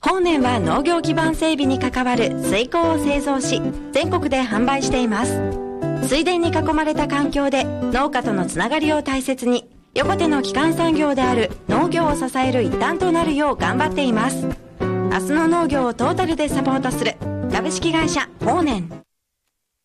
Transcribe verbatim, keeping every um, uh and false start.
法然は農業基盤整備に関わる水耕を製造し、全国で販売しています。水田に囲まれた環境で農家とのつながりを大切に、横手の基幹産業である農業を支える一端となるよう頑張っています。明日の農業をトータルでサポートする株式会社法然。